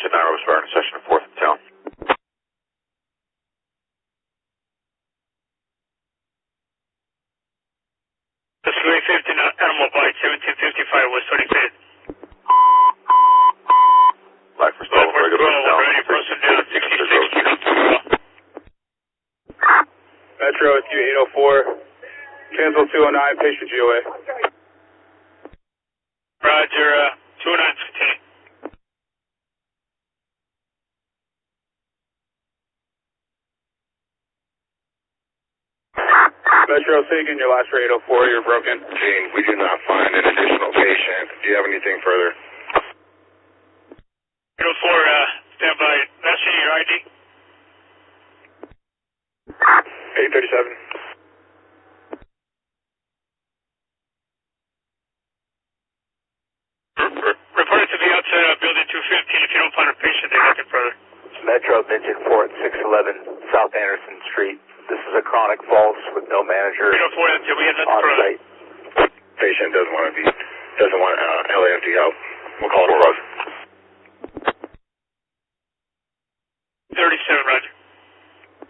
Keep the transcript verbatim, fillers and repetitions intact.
Engine nine was firing a session in fourth and town. The three fifteen Animal Bite, seventeen fifty-five West twenty-fifth. Black for Stolen, regular down. Ready, person down, sixty-six. Metro, it's U eight oh four. Cancel two oh nine, patient G O A. Roger, uh, two oh nine fifteen. Metro, Sagan, your last for eight oh four, you're broken. Gene, we do not find an additional patient. Do you have anything further? eight oh four, uh, stand by. That's your I D? eight thirty-seven. Report it to the outside of building two fifteen. If you don't find a patient, there's nothing further. Metro, Engine four at six eleven South Anderson Street. This is a chronic false with no manager eight oh four, we have nothing on further. site. Patient doesn't want to be, doesn't want uh, L A F T help. We'll call it Four,